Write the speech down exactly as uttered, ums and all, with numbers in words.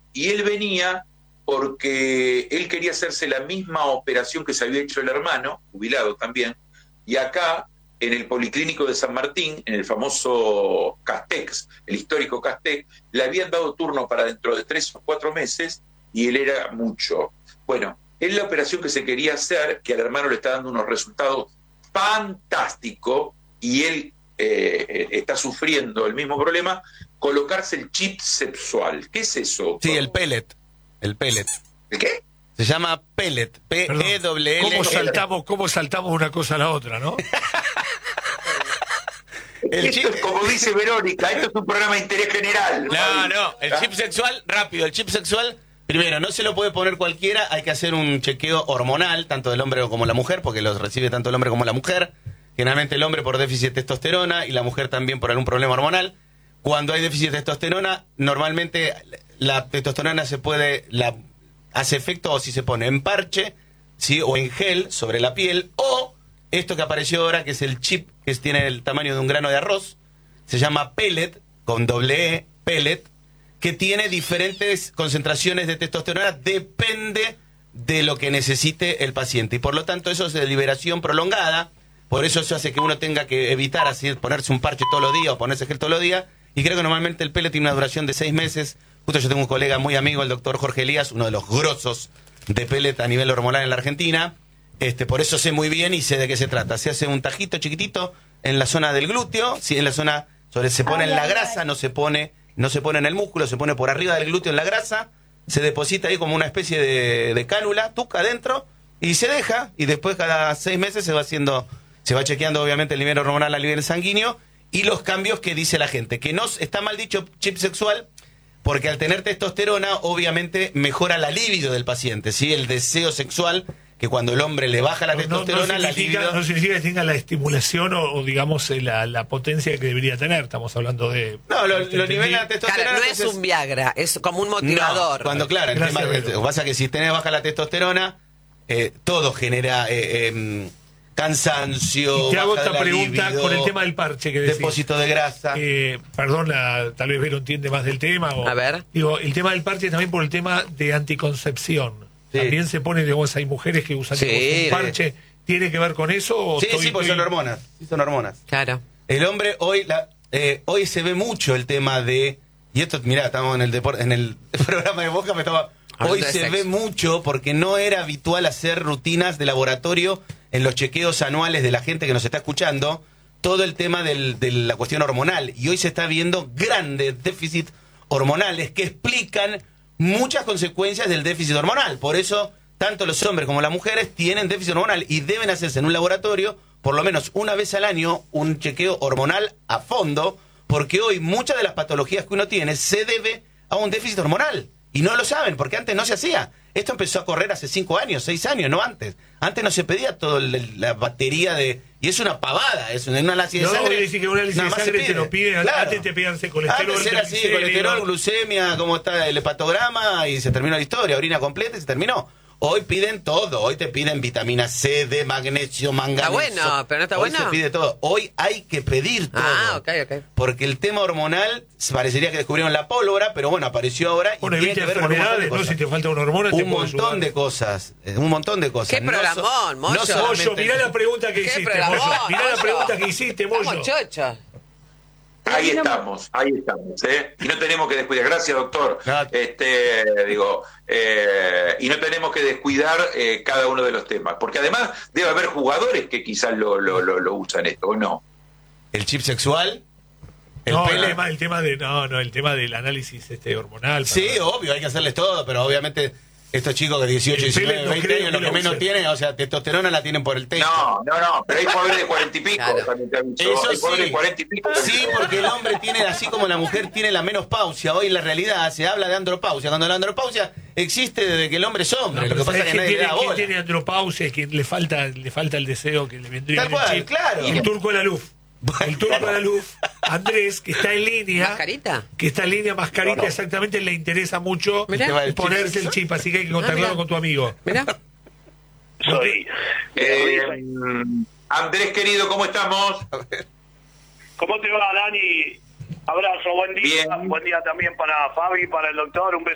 y él venía porque él quería hacerse la misma operación que se había hecho el hermano, jubilado también, y acá, en el Policlínico de San Martín, en el famoso Castex, el histórico Castex, le habían dado turno para dentro de tres o cuatro meses, y él era mucho. Bueno, es la operación que se quería hacer, que al hermano le está dando unos resultados fantásticos, y él eh, está sufriendo el mismo problema, colocarse el chip sexual. ¿Qué es eso? Sí, el pellet. El pellet. ¿El qué? Se llama pellet. P E L L. ¿Cómo saltamos, cómo saltamos una cosa a la otra, no? El esto chip, es como dice Verónica, esto es un programa de interés general. No, no, no, el chip sexual, rápido, el chip sexual, primero, no se lo puede poner cualquiera, hay que hacer un chequeo hormonal, tanto del hombre como la mujer, porque los recibe tanto el hombre como la mujer. Generalmente el hombre por déficit de testosterona y la mujer también por algún problema hormonal. Cuando hay déficit de testosterona, normalmente la testosterona se puede, la hace efecto o si se pone en parche, ¿sí? O en gel sobre la piel, o esto que apareció ahora, que es el chip, que tiene el tamaño de un grano de arroz, se llama pellet, con doble E, pellet, que tiene diferentes concentraciones de testosterona, depende de lo que necesite el paciente. Y por lo tanto eso es de liberación prolongada, por eso eso hace que uno tenga que evitar así ponerse un parche todos los días o ponerse gel todos los días. Y creo que normalmente el pellet tiene una duración de seis meses. Justo yo tengo un colega muy amigo, el doctor Jorge Elías, uno de los grosos de pellet a nivel hormonal en la Argentina. Este, por eso sé muy bien y sé de qué se trata. Se hace un tajito chiquitito en la zona del glúteo, sí, en la zona, sobre, se pone ay, en la ay, grasa, ay. no se pone, no se pone en el músculo, se pone por arriba del glúteo en la grasa, se deposita ahí como una especie de, de cánula, tuca adentro, y se deja, y después cada seis meses se va haciendo, se va chequeando obviamente el nivel hormonal a nivel sanguíneo, y los cambios que dice la gente, que no está mal dicho chip sexual, porque al tener testosterona, obviamente mejora la libido del paciente, ¿sí? El deseo sexual, que cuando el hombre le baja la no, testosterona, no, no la libido... No significa que tenga la estimulación o, o digamos, la, la potencia que debería tener, estamos hablando de... No, lo, lo nivel de testosterona... Claro, no es un Viagra, es como un motivador. No, cuando, claro, el tema, lo que pasa es que si tenés baja la testosterona, eh, todo genera... Eh, eh, cansancio, y te hago baja esta pregunta libido, con el tema del parche que decís. Depósito de grasa. Eh, perdón, la, tal vez Vero entiende más del tema. O, a ver. Digo, el tema del parche también por el tema de anticoncepción. Sí. También se pone, digamos, hay mujeres que usan sí, un parche. ¿Tiene que ver con eso? O sí, estoy, sí, porque estoy... son hormonas. Sí, son hormonas. Claro. El hombre hoy, la, eh, hoy se ve mucho el tema de... Y esto, mirá, estamos en el deporte, en el programa de Boca, me estaba... Hoy se sexo. ve mucho porque no era habitual hacer rutinas de laboratorio en los chequeos anuales de la gente que nos está escuchando, todo el tema del, de la cuestión hormonal. Y hoy se está viendo grandes déficits hormonales que explican muchas consecuencias del déficit hormonal. Por eso, tanto los hombres como las mujeres tienen déficit hormonal y deben hacerse en un laboratorio, por lo menos una vez al año, un chequeo hormonal a fondo, porque hoy muchas de las patologías que uno tiene se debe a un déficit hormonal. Y no lo saben, porque antes no se hacía. Esto empezó a correr hace cinco años, seis años, no antes. Antes no se pedía toda la batería de... Y es una pavada, es una análisis no, de sangre. No, decir que una análisis de sangre te lo piden. Claro. Antes te pedían colesterol. Antes era así, colesterol, glucemia, cómo está el hepatograma, y se terminó la historia. Orina completa y se terminó. Hoy piden todo. Hoy te piden vitamina C, D, magnesio, manganeso. Está bueno, pero no está Hoy bueno. se pide todo. Hoy hay que pedir todo. Ah, ok, ok. Porque el tema hormonal parecería que descubrieron la pólvora, pero bueno, apareció ahora y bueno, tiene que ver con un montón de cosas. ¿No? Si te falta una hormona, un te montón ayudar. de cosas. Un montón de cosas. ¿Qué programón, no Moyo? so, no Moyo, mirá la pregunta que ¿Qué hiciste, programón, Moyo. Mirá Moyo? la pregunta que hiciste, Moyo. Estamos chochos. Ahí estamos, ahí estamos, ¿eh? Y no tenemos que descuidar, gracias doctor, este, digo, eh, y no tenemos que descuidar eh, cada uno de los temas, porque además debe haber jugadores que quizás lo, lo, lo, lo usan esto, ¿o no? ¿El chip sexual? ¿El, no, el, tema, el tema de, no, no, el tema del análisis este hormonal. Sí, para... obvio, hay que hacerles todo, pero obviamente... Estos chicos de dieciocho, diecinueve, no veinte años, lo que, que menos tienen, o sea, testosterona la tienen por el techo. No, no, no, pero hay jugadores de cuarenta y pico, claro. También te aviso. Eso hay sí. de cuarenta y pico. Sí, porque el hombre tiene, así como la mujer tiene la menopausia, hoy en la realidad se habla de andropausia, cuando la andropausia existe desde que el hombre es hombre, no, lo que pasa es que nadie tiene, le da bola. ¿Quién tiene andropausia? Es quien le falta, le falta el deseo que le vendría Tal cual, el claro. El turco de la luz. El turco de la luz, Andrés, que está en línea. ¿Mascarita? Que está en línea, mascarita, no, no. exactamente, le interesa mucho Mirá. ponerse el chip, así que hay que contactarlo ah, con tu amigo. Mirá. Soy. Eh, Andrés, querido, ¿cómo estamos? ¿Cómo te va, Dani? Abrazo, buen día. Bien. Buen día también para Fabi, para el doctor. Un beso.